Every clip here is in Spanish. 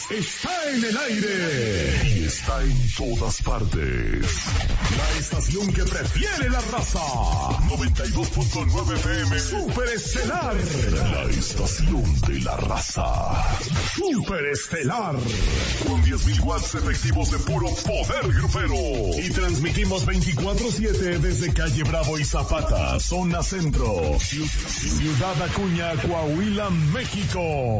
está en el aire y está en todas partes. La estación que prefiere la raza. 92.9 FM Super Estelar. La estación de la raza. Super Estelar. Con 10.000 watts efectivos de puro poder grupero. Y transmitimos 24/7 desde Calle Bravo y Zapata, zona centro. Ciudad Acuña, Coahuila, México.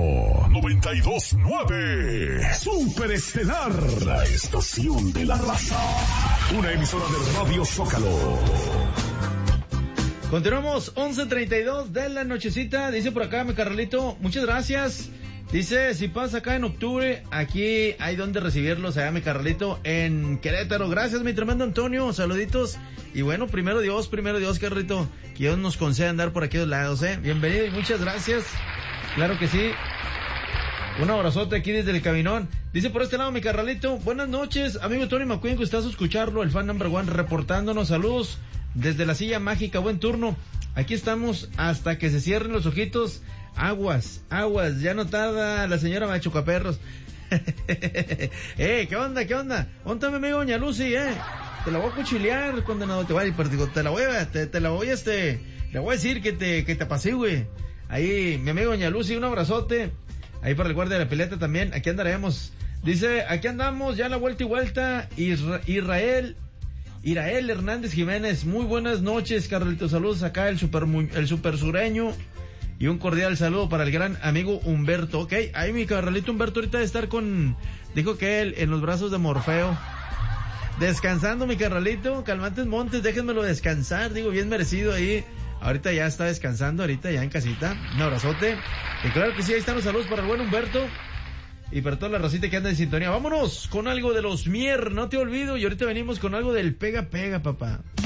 92.9 Super Estelar. La estación de la raza. Una emisora de Radio Zócalo. Continuamos, 11:32 de la nochecita. Dice por acá mi carnalito, muchas gracias. Dice, si pasa acá en octubre, aquí hay donde recibirlos, allá mi carnalito en Querétaro. Gracias, mi tremendo Antonio, saluditos. Y bueno, primero Dios, carnalito, que Dios nos conceda andar por aquellos lados, Bienvenido y muchas gracias. Claro que sí. Un abrazote aquí desde el Caminón. Dice por este lado mi carnalito, buenas noches, amigo Tony McQueen, gustazo escucharlo, el fan number one, reportándonos, saludos desde la silla mágica, buen turno. Aquí estamos hasta que se cierren los ojitos. Aguas, ya no tarda la señora Machucaperros. ¿Qué onda? ¿Dónde está mi amigo Doña Lucy, Te la voy a cuchilear, condenado, te voy a decir que te apacigüe. Ahí, mi amigo Doña Lucy, un abrazote. Ahí para el guardia de la pileta también, aquí andaremos. Dice, aquí andamos, ya la vuelta y vuelta. Irael Hernández Jiménez, muy buenas noches, Carlitos, saludos acá, el super sureño. Y un cordial saludo para el gran amigo Humberto, ok. Ahí mi Carlito Humberto ahorita de estar dijo que él, en los brazos de Morfeo. Descansando mi Carlito, Calmantes Montes, déjenmelo descansar, digo, bien merecido ahí. Ahorita ya está descansando, ahorita ya en casita. Un abrazote. Y claro que sí, ahí están los saludos para el buen Humberto. Y para toda la racita que anda en sintonía. Vámonos con algo de los Mier, no te olvido. Y ahorita venimos con algo del Pega Pega, papá.